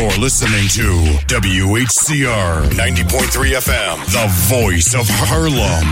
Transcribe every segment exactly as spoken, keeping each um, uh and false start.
You're listening to W H C R ninety point three F M, the voice of Harlem.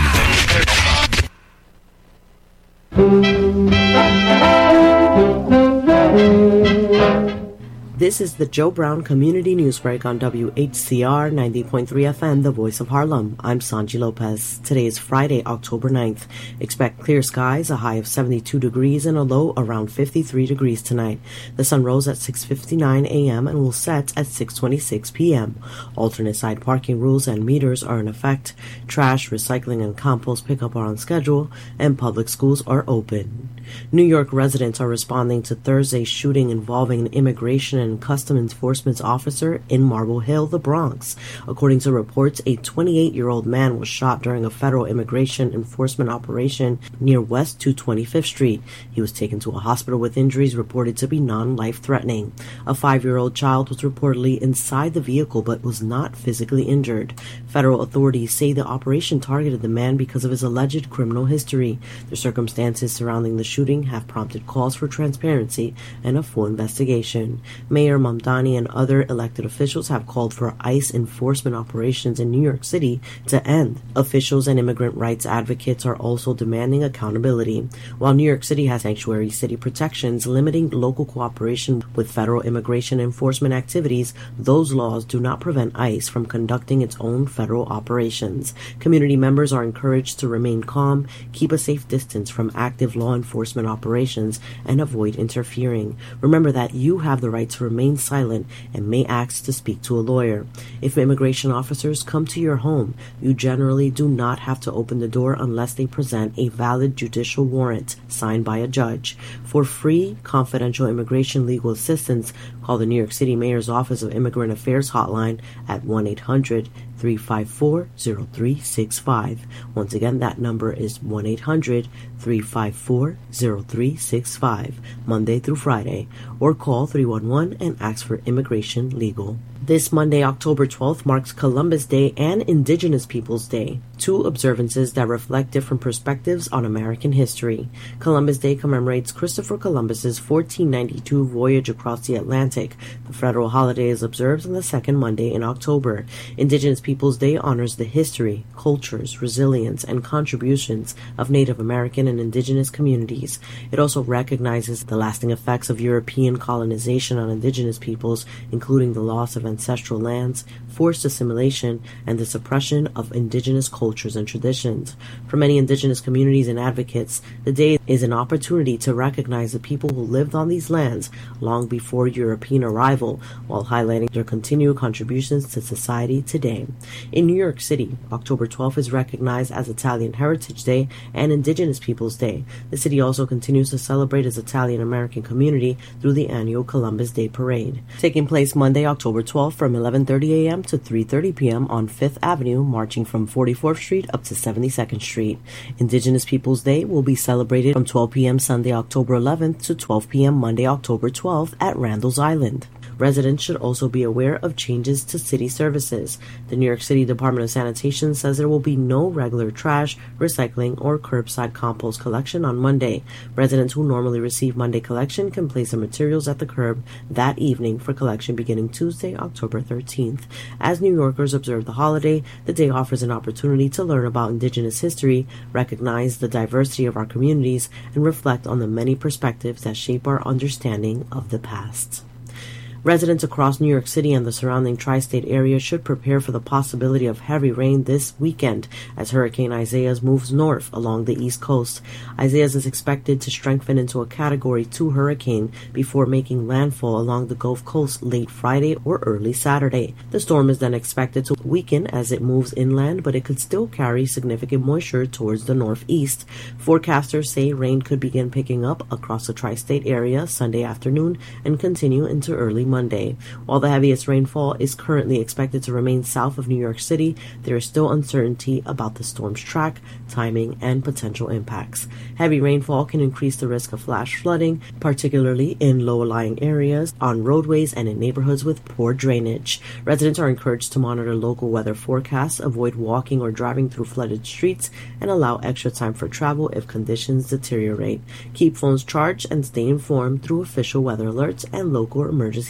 This is the Joe Brown Community News Break on W H C R ninety point three F M, the voice of Harlem. I'm Sanji Lopez. Today is Friday, October ninth. Expect clear skies, a high of seventy-two degrees and a low around fifty-three degrees tonight. The sun rose at six fifty-nine a.m. and will set at six twenty-six p.m. Alternate side parking rules and meters are in effect. Trash, recycling, and compost pickup are on schedule, and public schools are open. New York residents are responding to Thursday's shooting involving an immigration and custom enforcement officer in Marble Hill, the Bronx. According to reports, a twenty-eight-year-old man was shot during a federal immigration enforcement operation near West two hundred twenty-fifth Street. He was taken to a hospital with injuries reported to be non-life-threatening. A five-year-old child was reportedly inside the vehicle but was not physically injured. Federal authorities say the operation targeted the man because of his alleged criminal history. The circumstances surrounding the shooting have prompted calls for transparency and a full investigation. Mayor Mamdani and other elected officials have called for ICE enforcement operations in New York City to end. Officials and immigrant rights advocates are also demanding accountability. While New York City has sanctuary city protections limiting local cooperation with federal immigration enforcement activities, those laws do not prevent ICE from conducting its own federal operations. Community members are encouraged to remain calm, keep a safe distance from active law enforcement operations, and avoid interfering. Remember that you have the right to remain silent and may ask to speak to a lawyer. If immigration officers come to your home, you generally do not have to open the door unless they present a valid judicial warrant signed by a judge. For free, confidential immigration legal assistance, call the New York City Mayor's Office of Immigrant Affairs hotline at one eight hundred three five four zero three six five. Once again, that number is one eight hundred three five four zero three six five, Monday through Friday, or call three one one and ask for Immigration Legal. This Monday, October twelfth, marks Columbus Day and Indigenous Peoples Day, two observances that reflect different perspectives on American history. Columbus Day commemorates Christopher Columbus's fourteen ninety-two voyage across the Atlantic. The federal holiday is observed on the second Monday in October. Indigenous Peoples Day honors the history, cultures, resilience, and contributions of Native American and indigenous communities. It also recognizes the lasting effects of European colonization on indigenous peoples, including the loss of ancestral lands, forced assimilation, and the suppression of indigenous cultures and traditions. For many indigenous communities and advocates, the day is an opportunity to recognize the people who lived on these lands long before European arrival, while highlighting their continued contributions to society today. In New York City, October twelfth is recognized as Italian Heritage Day and Indigenous Peoples Day. The city also continues to celebrate its Italian American community through the annual Columbus Day Parade, taking place Monday, October twelfth from eleven thirty a.m. to three thirty p.m. on Fifth Avenue, marching from forty-fourth Street up to seventy-second Street. Indigenous Peoples Day will be celebrated from twelve p.m. Sunday, October eleventh to twelve p.m. Monday, October twelfth at Randall's Island. Residents should also be aware of changes to city services. The New York City Department of Sanitation says there will be no regular trash, recycling, or curbside compost collection on Monday. Residents who normally receive Monday collection can place their materials at the curb that evening for collection beginning Tuesday, October thirteenth. As New Yorkers observe the holiday, the day offers an opportunity to learn about Indigenous history, recognize the diversity of our communities, and reflect on the many perspectives that shape our understanding of the past. Residents across New York City and the surrounding tri-state area should prepare for the possibility of heavy rain this weekend as Hurricane Isaias moves north along the East Coast. Isaias is expected to strengthen into a Category two hurricane before making landfall along the Gulf Coast late Friday or early Saturday. The storm is then expected to weaken as it moves inland, but it could still carry significant moisture towards the northeast. Forecasters say rain could begin picking up across the tri-state area Sunday afternoon and continue into early Monday. While the heaviest rainfall is currently expected to remain south of New York City, there is still uncertainty about the storm's track, timing, and potential impacts. Heavy rainfall can increase the risk of flash flooding, particularly in low-lying areas, on roadways, and in neighborhoods with poor drainage. Residents are encouraged to monitor local weather forecasts, avoid walking or driving through flooded streets, and allow extra time for travel if conditions deteriorate. Keep phones charged and stay informed through official weather alerts and local emergency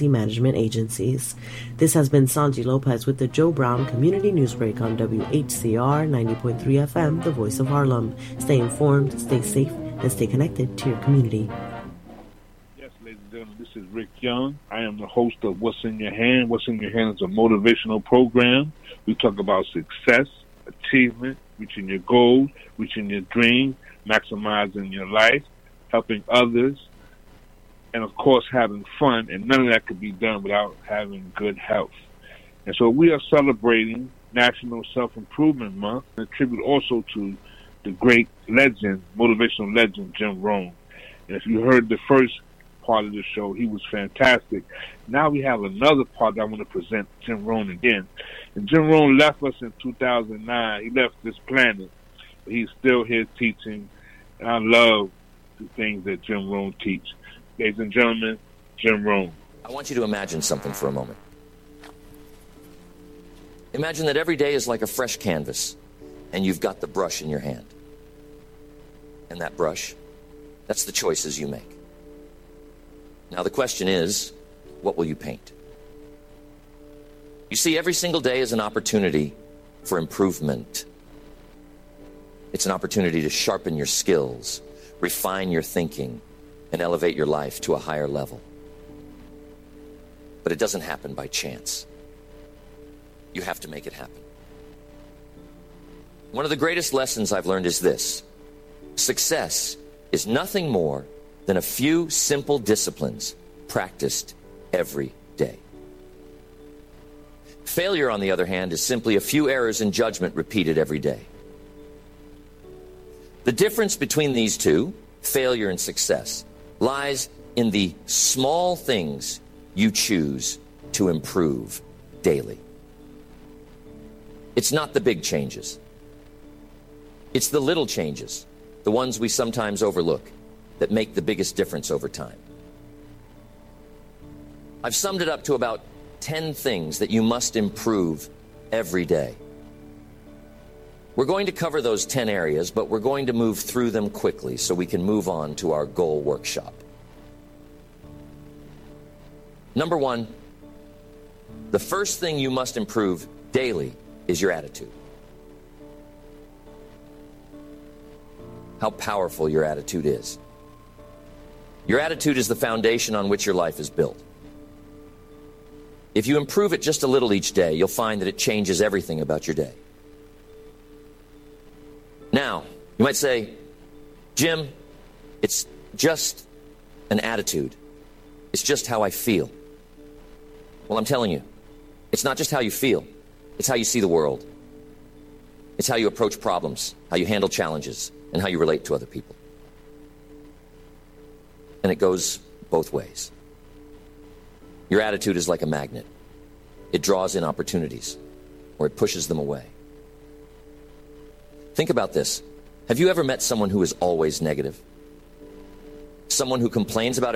management agencies. This has been Sanji Lopez with the Joe Brown Community Newsbreak on W H C R ninety point three F M, the voice of Harlem. Stay informed, stay safe, and stay connected to your community. Yes, ladies and gentlemen, this is Rick Young. I am the host of What's in Your Hand. What's in Your Hand is a motivational program. We talk about success, achievement, reaching your goals, reaching your dreams, maximizing your life, helping others, and, of course, having fun. And none of that could be done without having good health. And so we are celebrating National Self-Improvement Month, and a tribute also to the great legend, motivational legend, Jim Rohn. And if you heard the first part of the show, he was fantastic. Now we have another part that I want to present Jim Rohn again. And Jim Rohn left us in two thousand nine. He left this planet, but he's still here teaching. And I love the things that Jim Rohn teaches. Ladies and gentlemen, Jim Rohn. I want you to imagine something for a moment. Imagine that every day is like a fresh canvas, and you've got the brush in your hand. And that brush, that's the choices you make. Now the question is, what will you paint? You see, every single day is an opportunity for improvement. It's an opportunity to sharpen your skills, refine your thinking, and elevate your life to a higher level. But it doesn't happen by chance. You have to make it happen. One of the greatest lessons I've learned is this: success is nothing more than a few simple disciplines practiced every day. Failure, on the other hand, is simply a few errors in judgment repeated every day. The difference between these two, failure and success, lies in the small things you choose to improve daily. It's not the big changes. It's the little changes, the ones we sometimes overlook, that make the biggest difference over time. I've summed it up to about ten things that you must improve every day. We're going to cover those ten areas, but we're going to move through them quickly so we can move on to our goal workshop. Number one, the first thing you must improve daily is your attitude. How powerful your attitude is. Your attitude is the foundation on which your life is built. If you improve it just a little each day, you'll find that it changes everything about your day. Now, you might say, Jim, it's just an attitude. It's just how I feel. Well, I'm telling you, it's not just how you feel. It's how you see the world. It's how you approach problems, how you handle challenges, and how you relate to other people. And it goes both ways. Your attitude is like a magnet. It draws in opportunities, or it pushes them away. Think about this. Have you ever met someone who is always negative? Someone who complains about